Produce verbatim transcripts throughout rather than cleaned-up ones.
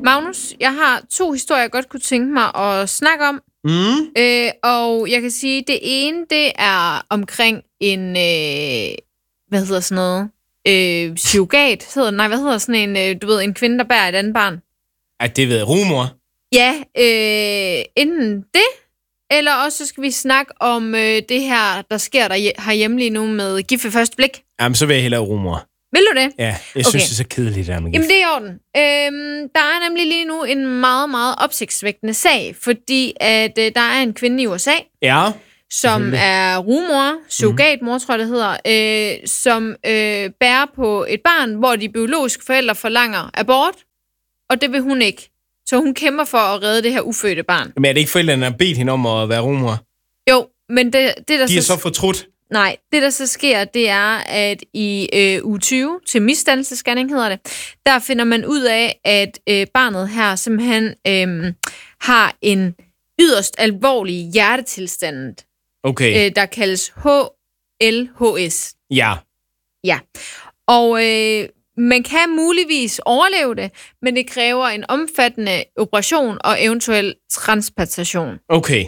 Magnus, jeg har to historier, jeg godt kunne tænke mig at snakke om. Mm. Øh, og jeg kan sige, at det ene, det er omkring en, øh, hvad hedder sådan noget, øh, surrogat, hedder nej, hvad hedder sådan en, øh, du ved, en kvinde, der bærer et andet barn? At det ved rumor. Ja, øh, enten det, eller også så skal vi snakke om øh, det her, der sker der herhjemme lige nu med gift ved første blik. Jamen, så vil jeg hellere rumor. Vil du det? Ja, jeg okay. synes, det er så kedeligt der med gift. Jamen, det er i orden. Øhm, der er nemlig lige nu en meget, meget opsigtsvækkende sag, fordi at øh, der er en kvinde i U S A, Ja. som er rugemor, surrogatmor, tror jeg det hedder, øh, som øh, bærer på et barn, hvor de biologiske forældre forlanger abort, og det vil hun ikke. Så hun kæmper for at redde det her ufødte barn. Men er det ikke forældrene, der har bedt hende om at være rumor? Jo, men det, det der De er så... så fortrudt. Nej, det der så sker, det er, at i øh, uge tyve, til misdannelsesscanning hedder det, der finder man ud af, at øh, barnet her simpelthen øh, har en yderst alvorlig hjertetilstand, Okay. øh, der kaldes H L H S. Ja. Ja, og øh, man kan muligvis overleve det, men det kræver en omfattende operation og eventuel transplantation. Okay.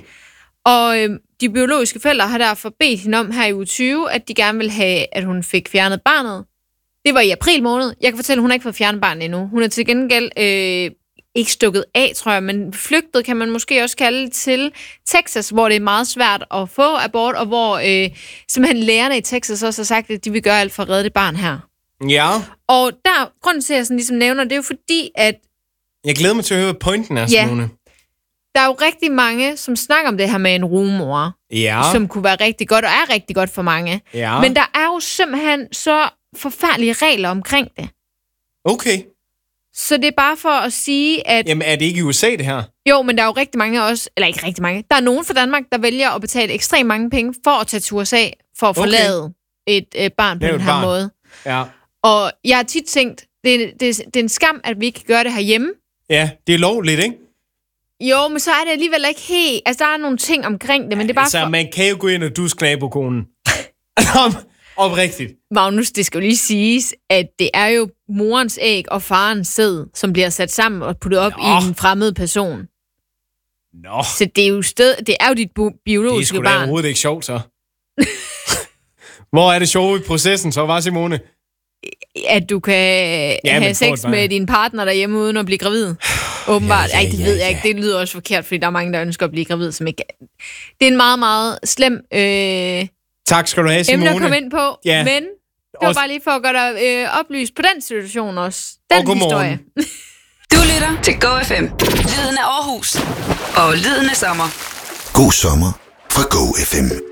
Og øh, de biologiske forældre har derfor bedt hende om her i uge tyve, at de gerne vil have, at hun fik fjernet barnet. Det var i april måned. Jeg kan fortælle, at hun har ikke fået fjernet barnet endnu. Hun er til gengæld øh, ikke stukket af, tror jeg, men flygtet kan man måske også kalde til Texas, hvor det er meget svært at få abort, og hvor øh, simpelthen lægerne i Texas også har sagt, at de vil gøre alt for at redde det barn her. Ja. Og der, grunden til, at jeg sådan ligesom nævner, det er jo fordi, at... Jeg glæder mig til at høre, hvad pointen er, ja, Simone. der er jo rigtig mange, som snakker om det her med en rugemor, Ja. som kunne være rigtig godt, og er rigtig godt for mange. Ja. Men der er jo simpelthen så forfærdelige regler omkring det. Okay. Så det er bare for at sige, at... Jamen, er det ikke i U S A, det her? Jo, men der er jo rigtig mange også... Eller ikke rigtig mange. Der er nogen fra Danmark, der vælger at betale ekstremt mange penge for at tage til U S A, for at forlade okay. et øh, barn på den her barn. måde. Ja. Og jeg har tit tænkt, det er, det, er, det er en skam, at vi ikke kan gøre det herhjemme. Ja, det er lovligt, ikke? Jo, men så er det alligevel ikke helt... Altså, der er nogle ting omkring det, men det er bare altså, for... man kan jo gå ind og duske nabokonen. Oprigtigt. Magnus, det skal jo lige siges, at det er jo morens æg og farens sæd, som bliver sat sammen og puttet op Nå. i en fremmed person. Nå. Så det er jo, sted, det er jo dit biologiske barn. Det er sgu da overhovedet ikke sjovt, så. Hvor er det sjovt i processen, så var Simone? At du kan ja, have sex med din partner derhjemme, uden at blive gravid. Åbenbart. Ja, ja, ja, Ej, det ved jeg ikke. Det lyder også forkert, fordi der er mange, der ønsker at blive gravid, som ikke... Det er en meget, meget slem... Øh... Tak skal du have, Simone. Emne at komme ind på, ja. Men det var også... bare lige for at gøre dig øh, oplyst på den situation også. Den og historie. Du lytter til Go F M. Lyden af Aarhus. Og lyden af sommer. God sommer fra Go F M.